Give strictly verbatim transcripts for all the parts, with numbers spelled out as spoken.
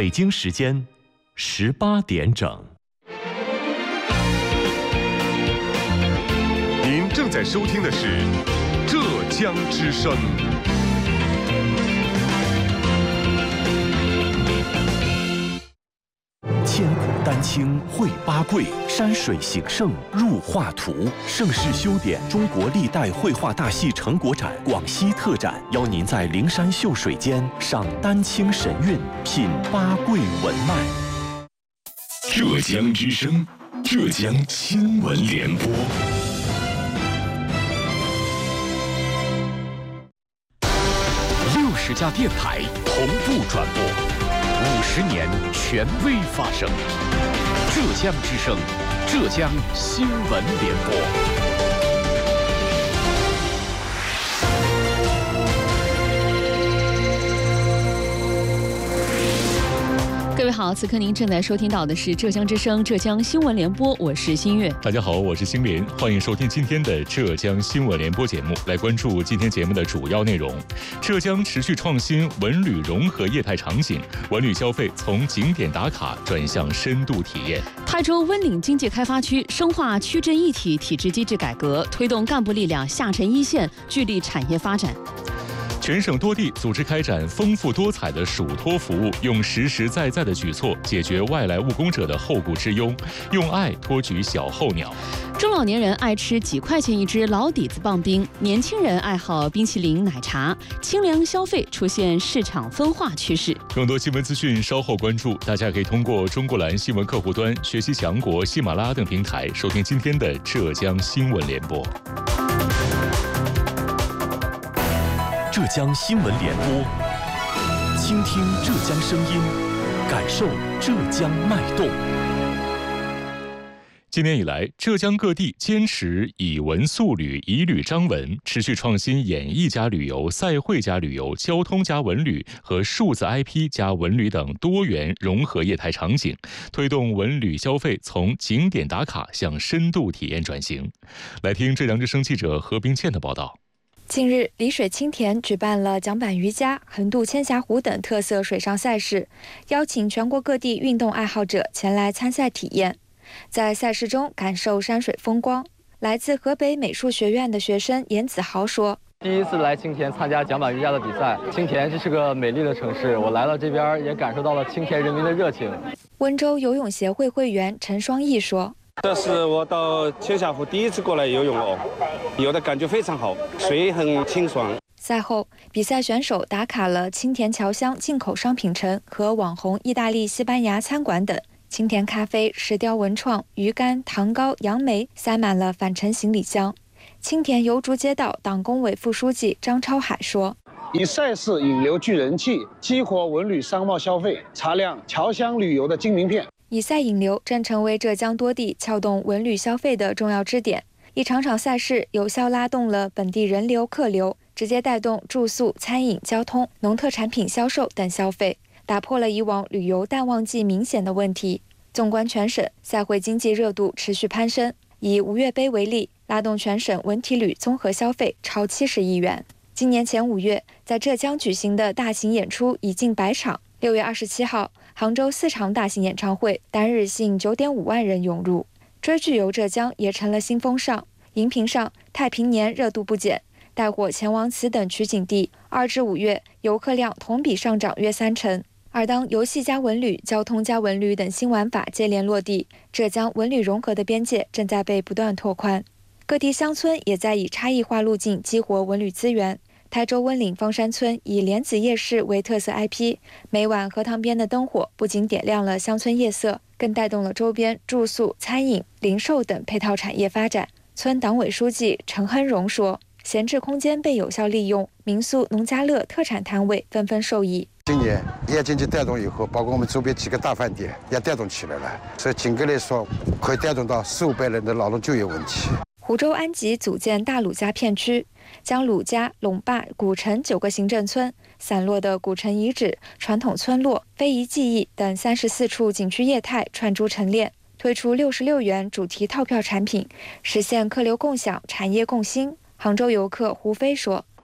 北京时间十八点整。 您正在收听的是浙江之声。 千古丹青绘八贵，山水形胜入画图。盛世修典中国历代绘画大戏成果展广西特展，邀您在灵山秀水间赏丹青神韵，品八贵文脉。 浙江之声，浙江新闻联播。 六十家电台同步转播，五十年权威发声。浙江之声，浙江新闻联播。 各位好，此刻您正在收听到的是浙江之声浙江新闻联播，我是新月。 大家好，我是星林，欢迎收听今天的浙江新闻联播节目。来关注今天节目的主要内容：浙江持续创新文旅融合业态场景，文旅消费从景点打卡转向深度体验。 台州温岭经济开发区深化区镇一体体制机制改革，推动干部力量下沉一线，聚力产业发展。 全省多地组织开展丰富多彩的属托服务，用实实在在的举措解决外来务工者的后顾之忧，用爱托举小候鸟。 中老年人爱吃几块钱一支老底子棒冰，年轻人爱好冰淇淋奶茶，清凉消费出现市场分化趋势。 更多新闻资讯稍后关注，大家可以通过中国蓝新闻客户端、学习强国、喜马拉雅等平台收听今天的浙江新闻联播。 浙江新闻联播，倾听浙江声音，感受浙江脉动。 今年以来，浙江各地坚持以文塑旅、以旅彰文，持续创新演艺加旅游、赛会加旅游、交通加文旅和数字 I P 加文旅等多元融合业态场景，推动文旅消费从景点打卡向深度体验转型。来听浙江之声记者何冰倩的报道。 近日，丽水青田举办了桨板瑜伽、横渡千峡湖等特色水上赛事，邀请全国各地运动爱好者前来参赛体验，在赛事中感受山水风光。来自河北美术学院的学生严子豪说：“ 第一次来青田参加桨板瑜伽的比赛，青田这是个美丽的城市，我来了这边也感受到了青田人民的热情。” 温州游泳协会会员陈双义说：“ 这是我到千峡湖第一次过来游泳哦，游的感觉非常好，水很清爽。” 赛后，比赛选手打卡了青田侨乡进口商品城和网红意大利、西班牙餐馆等。青田咖啡、石雕文创、鱼干、糖糕、杨梅塞满了返程行李箱。青田邮竹街道党工委副书记张超海说：“ 以赛事引流聚人气，激活文旅商贸消费，擦亮侨乡旅游的金名片。” 以赛引流正成为浙江多地撬动文旅消费的重要支点。一场场赛事有效拉动了本地人流、客流，直接带动住宿、餐饮、交通、农特产品销售等消费，打破了以往旅游淡旺季明显的问题。纵观全省，赛会经济热度持续攀升。以吴越杯为例，拉动全省文体旅综合消费超七十亿元。今年前五月，在浙江举行的大型演出已近百场。六月二十七号，杭州四场大型演唱会，单日吸引九点五万人涌入。追剧游浙江也成了新风尚。荧屏上，太平年热度不减，带火前往此等取景地。二至五月，游客量同比上涨约三成。而当游戏加文旅、交通加文旅等新玩法接连落地，浙江文旅融合的边界正在被不断拓宽。各地乡村也在以差异化路径激活文旅资源。台州温岭方山村以莲子夜市为特色 I P， 每晚荷塘边的灯火不仅点亮了乡村夜色，更带动了周边住宿、餐饮、零售等配套产业发展。村党委书记陈亨荣说：“闲置空间被有效利用，民宿、农家乐、特产摊位纷纷受益。 今年夜经济带动以后，包括我们周边几个大饭店也带动起来了，所以整个来说可以带动到四五百人的劳动就业问题。” 湖州安吉组建大鲁家片区，将鲁家、陇坝、古城九个行政村散落的古城遗址、传统村落、非遗技艺等三十四处景区业态串珠成链，推出六十六元主题套票产品，实现客流共享、产业共兴。杭州游客胡飞说：“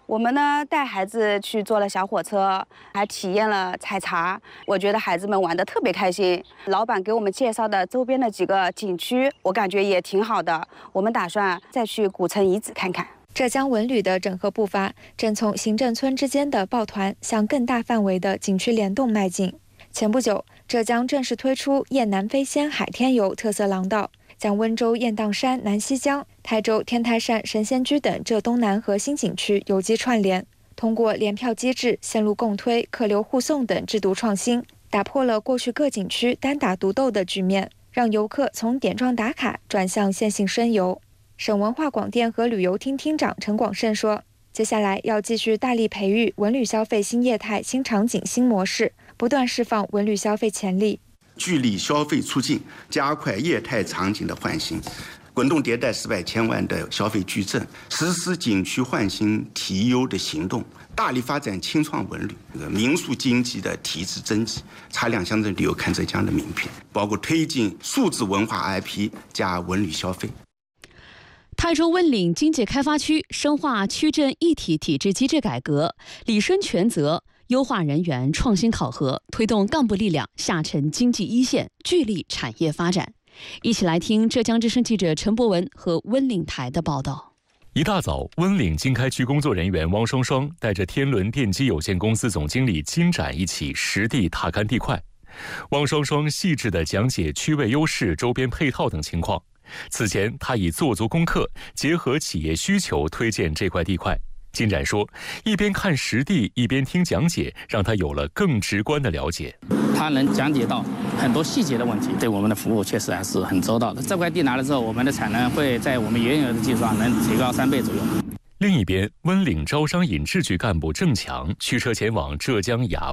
我们呢带孩子去坐了小火车，还体验了采茶，我觉得孩子们玩得特别开心。老板给我们介绍的周边的几个景区，我感觉也挺好的。我们打算再去古城遗址看看。 浙江文旅的整合步伐正从行政村之间的抱团向更大范围的景区联动迈进。前不久，浙江正式推出雁南飞仙海天游特色廊道，将温州雁荡山、南溪江、台州天台山神仙居等浙东南核心景区有机串联，通过联票机制、线路共推、客流护送等制度创新，打破了过去各景区单打独斗的局面，让游客从点状打卡转向线性深游。省文化广电和旅游厅厅长陈广胜说，接下来要继续大力培育文旅消费新业态、新场景、新模式，不断释放文旅消费潜力。 聚力消费促进，加快业态场景的换新，滚动迭代十百千万的消费矩阵，实施景区换新提优的行动，大力发展青创文旅、民宿经济的提质增级，查两乡镇旅游看浙江的名片，包括推进数字文化 I P 加文旅消费。 泰州温岭经济开发区深化区镇一体体制机制改革，理顺权责，优化人员创新考核，推动干部力量下沉经济一线，聚力产业发展。一起来听浙江之声记者陈博文和温岭台的报道。 一大早，温岭经开区工作人员汪双双带着天伦电机有限公司总经理金展一起实地踏勘地块。汪双双细致地讲解区位优势、周边配套等情况。此前，他已做足功课，结合企业需求推荐这块地块。金展说，一边看实地，一边听讲解，让他有了更直观的了解。 他能讲解到很多细节的问题，对我们的服务确实还是很周到的。这块地拿了之后，我们的产能会在我们原有的基础上能提高三倍左右。 另一边，温岭招商引智局干部郑强驱车前往浙江雅